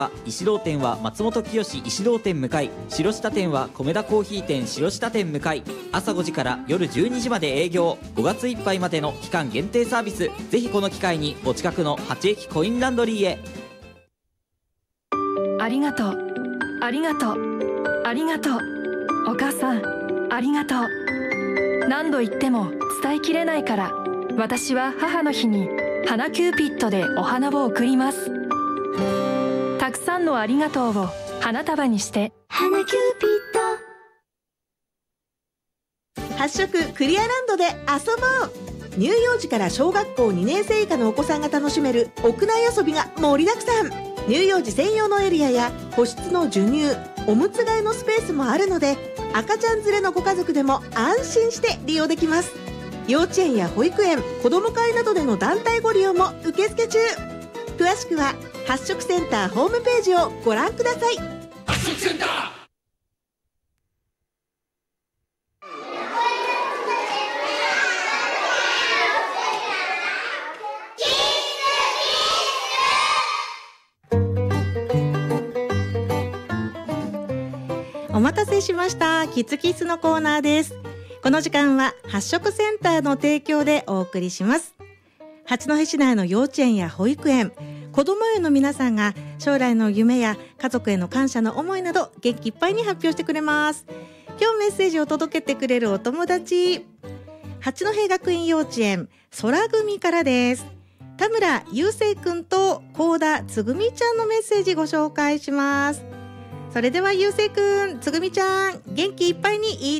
石堂店は松本清石堂店向かい、白下店は米田コーヒー店白下店向かい、朝5時から夜12時まで営業。5月いっぱいまでの期間限定サービス。ぜひこの機会にお近くの八駅コインランドリーへ。 ありがとう、ありがとう、ありがとう。お母さん、ありがとう。何度言っても伝えきれないから、私は母の日に花キューピッドでお花を贈ります。たくさんのありがとうを花束にして。 花キューピッド。発色クリアランドで遊ぼう。乳幼児から小学校2年生以下のお子さんが楽しめる屋内遊びが盛りだくさん。乳幼児専用のエリアや個室の授乳、おむつ替えのスペースもあるので、赤ちゃん連れのご家族でも安心して利用できます。幼稚園や保育園、子ども会などでの団体ご利用も受付中。詳しくは発色センターホームページをご覧ください。 発色センター。 お待たせしました。キッズキッズのコーナーです。この時間は発色センターの提供でお送りします。八戸市内の幼稚園や保育園、子ども園の皆さんが将来の夢や家族への感謝の思いなど元気いっぱいに発表してくれます。今日メッセージを届けてくれるお友達、八戸学院幼稚園空組からです。田村雄生くんと高田つぐみちゃんのメッセージご紹介します。それでは雄生くん、つぐみちゃん、元気いっぱいに言っ